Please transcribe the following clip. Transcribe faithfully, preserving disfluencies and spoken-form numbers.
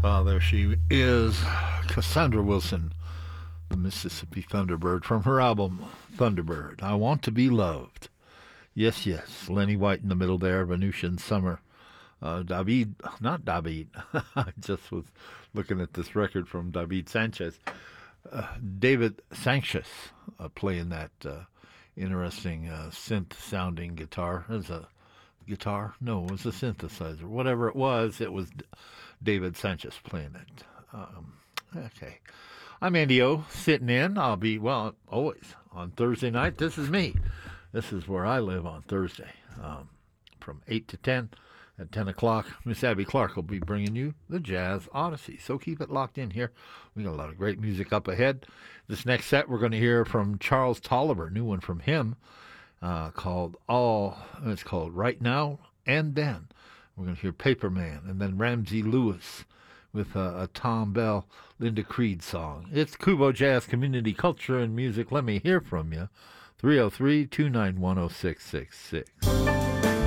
Ah, there she is, Cassandra Wilson, the Mississippi Thunderbird, from her album Thunderbird. I Want to Be Loved. Yes, yes. Lenny White in the middle there, Venusian Summer. Uh, David, not David. I just was looking at this record from David Sanchez. Uh, David Sanchez uh, playing that uh, interesting uh, synth-sounding guitar. As a guitar? No, it was a synthesizer. Whatever it was, it was David Sanchez playing it. Um, okay. I'm Andy O, sitting in. I'll be, well, always on Thursday night. This is me. This is where I live on Thursday, um, from eight to ten. At ten o'clock, Miss Abby Clark will be bringing you the Jazz Odyssey. So keep it locked in here. We got a lot of great music up ahead. This next set, we're going to hear from Charles Tolliver, new one from him, uh, called All, it's called Right Now and Then. We're going to hear Paperman, and then Ramsey Lewis with a, a Tom Bell, Linda Creed song. It's Kubo Jazz Community Culture and Music. Let me hear from you. three oh three, two nine one, oh six six six.